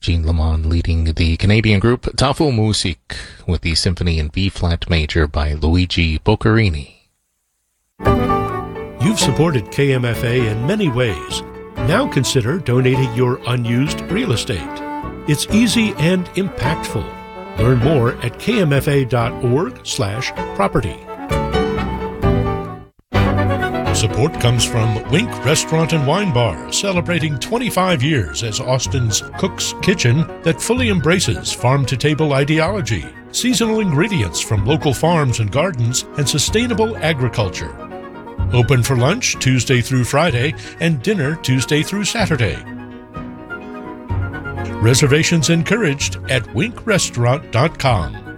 Jean Lamont leading the Canadian group Tafel Musik with the Symphony in B-flat major by Luigi Boccherini. You've supported KMFA in many ways. Now consider donating your unused real estate. It's easy and impactful. Learn more at kmfa.org/property. Support comes from Wink Restaurant and Wine Bar, celebrating 25 years as Austin's Cook's Kitchen that fully embraces farm-to-table ideology, seasonal ingredients from local farms and gardens, and sustainable agriculture. Open for lunch Tuesday through Friday and dinner Tuesday through Saturday. Reservations encouraged at winkrestaurant.com.